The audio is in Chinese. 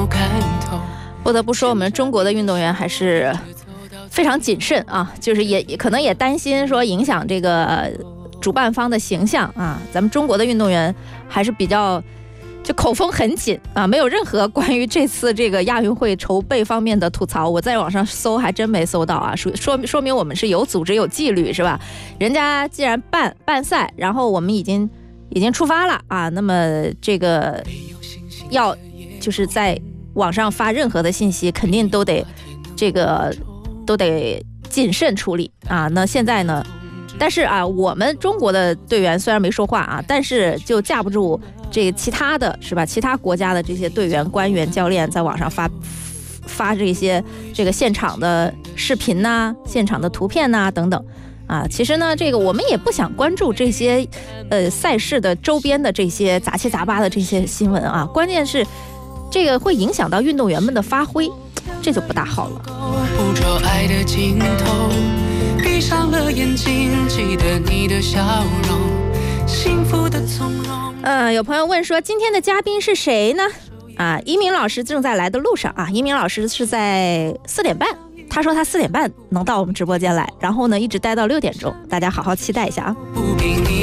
不得不说，我们中国的运动员还是非常谨慎啊，就是也可能也担心说影响这个主办方的形象啊。咱们中国的运动员还是比较就口风很紧啊，没有任何关于这次这个亚运会筹备方面的吐槽。我在网上搜还真没搜到啊，说明我们是有组织有纪律是吧？人家既然办赛，然后我们已经出发了啊，那么这个要就是在网上发任何的信息，肯定都得谨慎处理啊。那现在呢？但是啊，我们中国的队员虽然没说话啊，但是就架不住这个其他的是吧？其他国家的这些队员、官员、教练在网上发这些这个现场的视频呐、现场的图片呐等等啊。其实呢，这个我们也不想关注这些赛事的周边的这些杂七杂八的这些新闻啊。关键是这个会影响到运动员们的发挥，这就不大好了。 捕捉爱的尽头，闭上了眼睛，记得你的笑容，幸福的从容。 有朋友问说今天的嘉宾是谁呢？啊，一鸣老师正在来的路上啊，一鸣老师是在4点半，他说他4点半能到我们直播间来，然后呢一直待到6点钟，大家好好期待一下啊。 不给你